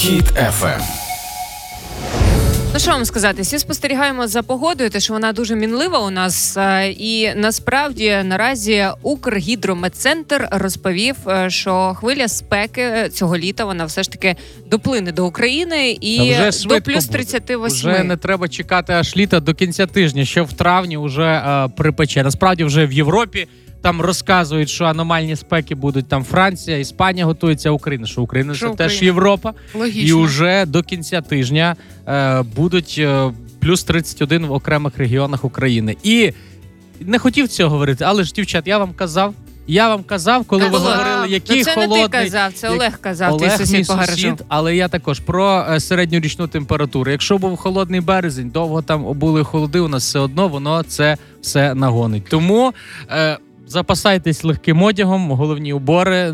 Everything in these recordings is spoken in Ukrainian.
Хіт FM. Ну, що вам сказати, всі спостерігаємо за погодою, те, що вона дуже мінлива у нас. І насправді наразі Укргідрометцентр розповів, що хвиля спеки цього літа, вона все ж таки доплине до України і до плюс 38. Вже не треба чекати аж літа, до кінця тижня, що в травні вже припече. Насправді вже в Європі там розказують, що аномальні спеки будуть там Франція, Іспанія готується, Україна. Що Україна це теж Європа. Логічно. І вже до кінця тижня будуть плюс 31 в окремих регіонах України. І не хотів цього говорити, але ж, дівчат, я вам казав, коли ви говорили, який холодний... Це не ти казав, це Олег казав, Олег, твій сусід по гаражу. сусід, але я також про середньорічну температуру. Якщо був холодний березень, довго там були холоди, у нас все одно воно це все нагонить. Тому запасайтесь легким одягом, головні убори,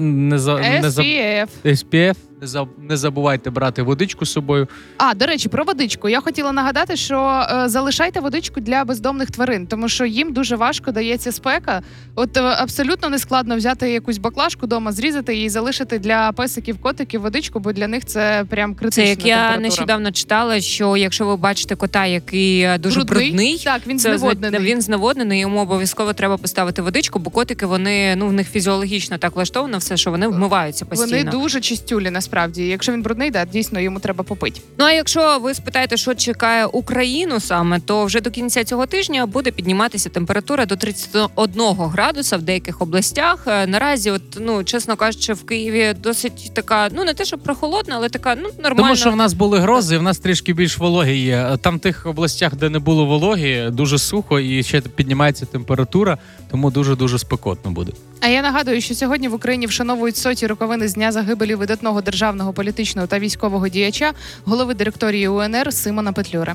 SPF. Не забувайте брати водичку з собою. До речі, про водичку. Я хотіла нагадати, що залишайте водичку для бездомних тварин, тому що їм дуже важко дається спека. От абсолютно не складно взяти якусь баклажку вдома, зрізати її і залишити для песиків, котиків водичку, бо для них це прям критична температура. Це як я нещодавно читала, що якщо ви бачите кота, який дуже брудний, так, він зневоднений. Він зневоднений, йому обов'язково треба поставити водичку, бо котики, вони, в них фізіологічно так влаштовано все, що вони вмиваються постійно. Вони дуже чистюлі, насправді. Якщо він брудний, дійсно йому треба попити. Ну, а якщо ви спитаєте, що чекає Україну саме, то вже до кінця цього тижня буде підніматися температура до 31 градуса в деяких областях. Наразі, чесно кажучи, в Києві досить така, не те, що прохолодна, але така, нормальна. Тому що в нас були грози, в нас трішки більш вологі є. Там в тих областях, де не було вологі, дуже сухо і ще піднімається температура, тому дуже-дуже спекотно буде. А я нагадую, що сьогодні в Україні вшановують 100-ті роковини з дня загибелі видатного державного, політичного та військового діяча, голови директорії УНР Симона Петлюри.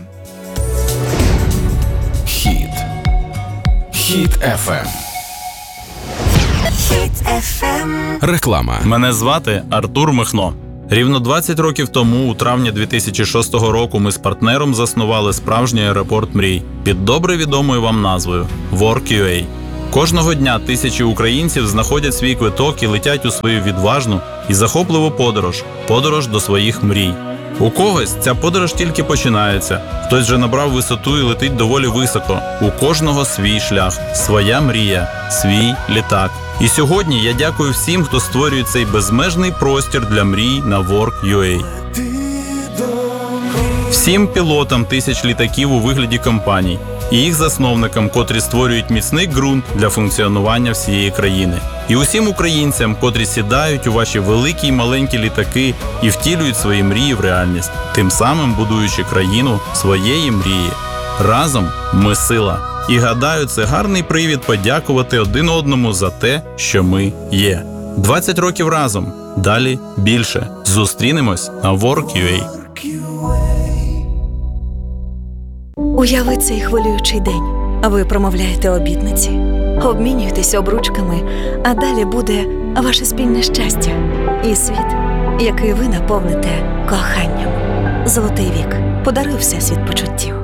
Хіт FM. Реклама. Мене звати Артур Михно. Рівно 20 років тому, у травні 2006 року, ми з партнером заснували справжній аеропорт мрій під добре відомою вам назвою Work.ua. Кожного дня тисячі українців знаходять свій квиток і летять у свою відважну і захопливу подорож до своїх мрій. У когось ця подорож тільки починається, хтось вже набрав висоту і летить доволі високо. У кожного свій шлях, своя мрія, свій літак. І сьогодні я дякую всім, хто створює цей безмежний простір для мрій на Work.ua. Всім пілотам тисяч літаків у вигляді компаній і їх засновникам, котрі створюють міцний ґрунт для функціонування всієї країни. І усім українцям, котрі сідають у ваші великі й маленькі літаки і втілюють свої мрії в реальність, тим самим будуючи країну своєї мрії. Разом ми сила. І гадаю, це гарний привід подякувати один одному за те, що ми є. 20 років разом. Далі більше. Зустрінемось на Work.ua. Уяви цей хвилюючий день. Ви промовляєте обітниці, обмінюєтеся обручками, а далі буде ваше спільне щастя і світ, який ви наповните коханням. Золотий вік. Подаруй всесвіт почуттів.